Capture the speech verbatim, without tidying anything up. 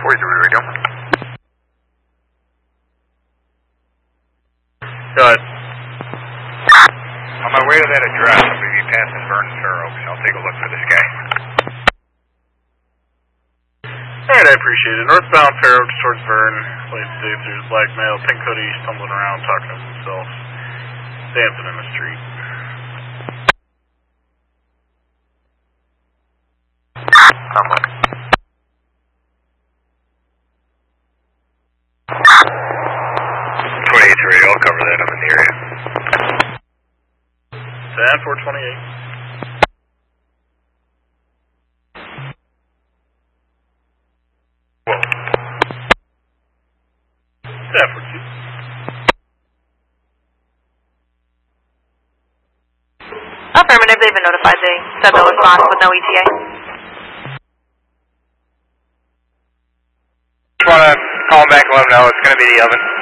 forty-three radio. Go ahead. On my way to that address, I'm going to be passing Vernon Fair Oaks. I'll take a look for this guy. Alright, I appreciate it. Northbound Fair Oaks towards Vern. Late States, there's a black male, pink hoodie, stumbling around, talking to himself, dancing in the street. Someone. twenty-eight radio, I'll cover that. I'm in the area. San four twenty-eight. Whoa. San four two. Affirmative, they've been notified. They said they'll respond with no E T A. Just want to call them back and let them know it's going to be the oven.